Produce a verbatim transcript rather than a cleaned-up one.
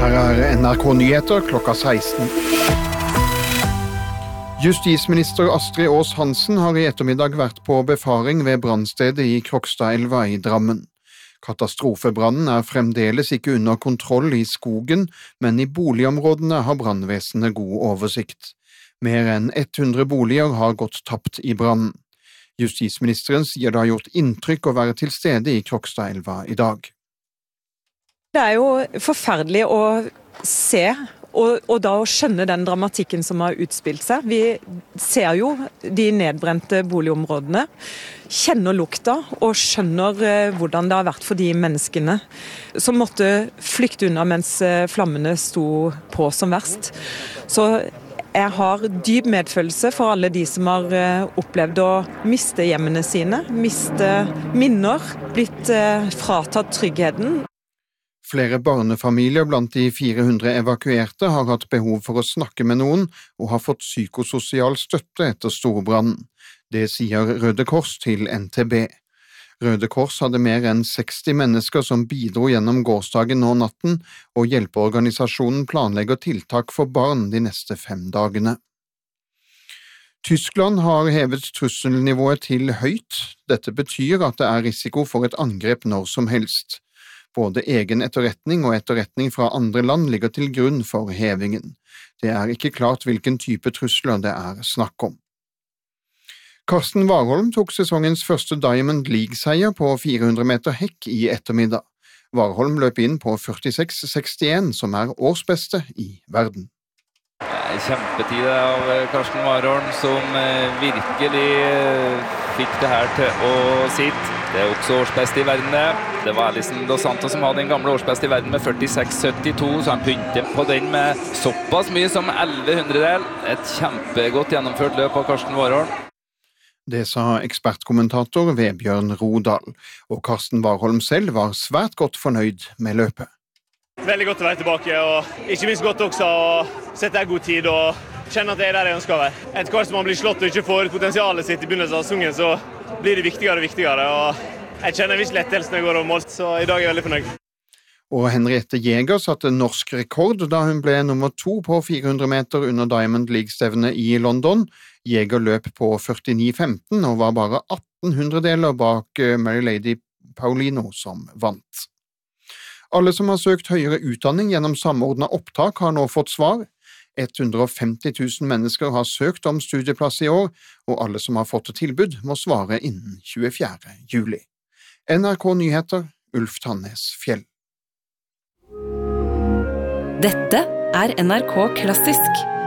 Her er N R K Nyheter klokka seksten. Justisminister Astrid Aas Hansen har i ettermiddag vært på befaring ved brannstedet i Krokstadelva i Drammen. Katastrofebrannen er fremdeles ikke under kontroll i skogen, men i boligområdene har brannvesenet god oversikt. Mer enn hundre boliger har gått tapt i brannen. Justisministeren sier det har gjort inntrykk å være til stede i Krokstadelva i dag. Det er jo forferdelig å se, og, og da å skjønne den dramatikken som har utspilt seg. Vi ser jo de nedbrente boligområdene, kjenner lukta og skjønner eh, hvordan det har vært for de menneskene som måtte flykte unna mens eh, flammene sto på som verst. Så jeg har dyp medfølelse for alle de som har eh, opplevd å miste hjemmene sine, miste minner, blitt eh, fratatt tryggheten. Flere barnefamilier blant de fire hundre evakuerte har hatt behov for å snakke med noen og har fått psykososial støtte etter storbrannen. Det sier Røde Kors til N T B. Røde Kors hadde mer enn seksti mennesker som bidro gjennom gårsdagen og natten, og hjelpeorganisasjonen planlegger tiltak for barn de neste fem dagene. Tyskland har hevet trusselnivået til høyt. Dette betyr at det er risiko for et angrep når som helst. Både egen etterretning og etterretning fra andre land ligger til grunn for hevingen. Det er ikke klart hvilken type trusler det er snakk om. Karsten Warholm tok sesongens første Diamond League-seier på fire hundre meter hekk i ettermiddag. Warholm løp inn på førtiseks sekstien, som er årsbeste i verden. Kjempetid av Karsten Warholm, som virkelig fikk det her til å sitte. Det er også årsbest i verden det. Det var Alison Dos Santos som hadde den gamle årsbest i verden med førtiseks syttito, så han pynte på den med såpass mye som elleve hundredel. Et kjempegodt gjennomført løp av Karsten Warholm. Det sa ekspertkommentator Vebjørn Rodal, og Karsten Warholm selv var svært godt fornøyd med løpet. Veldig godt å være tilbake, og ikke minst godt også å sette en god tid og kjenne at det er der jeg ønsker å være. Etter hvert som man blir slått og ikke får potensialet sitt i begynnelsen av sesongen, så blir det viktigere og viktigere, og jeg kjenner en viss lettelse når jeg går over mål, så i dag er jeg veldig fornøyd. Og Henriette Jäger satte norsk rekord da hun ble nummer to på fire hundre meter under Diamond League-stevnet i London. Jäger løp på førtini femten og var bare atten hundredeler bak Mary Lady Paulino som vant. Alle som har søkt høyere utdanning gjennom samordnet opptak har nå fått svar. hundre og femti tusen mennesker har søkt om studieplass i år, og alle som har fått tilbud må svare innen tjuefjerde juli. N R K Nyheter, Ulf Tannes Fjell. Dette er N R K Klassisk.